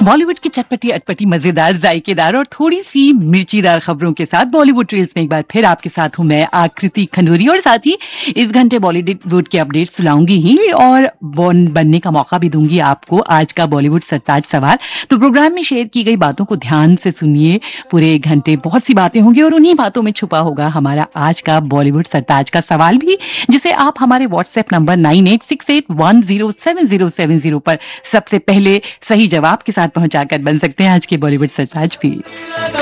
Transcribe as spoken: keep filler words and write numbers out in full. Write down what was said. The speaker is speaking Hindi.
बॉलीवुड की चटपटी अटपटी मजेदार जायकेदार और थोड़ी सी मिर्चीदार खबरों के साथ बॉलीवुड रील्स में एक बार फिर आपके साथ हूं मैं आकृति खंडूरी और साथ ही इस घंटे बॉलीवुड के अपडेट सुनाऊंगी ही और बॉन बनने का मौका भी दूंगी आपको आज का बॉलीवुड सरताज सवाल। तो प्रोग्राम में शेयर की गई बातों को ध्यान से सुनिए, पूरे एक घंटे बहुत सी बातें होंगी और उन्हीं बातों में छुपा होगा हमारा आज का बॉलीवुड सरताज का सवाल भी, जिसे आप हमारे WhatsApp number nine eight six eight one zero seven zero seven zero पर सबसे पहले सही जवाब के साथ पहुंचाकर बन सकते हैं आज के बॉलीवुड सरताज भी।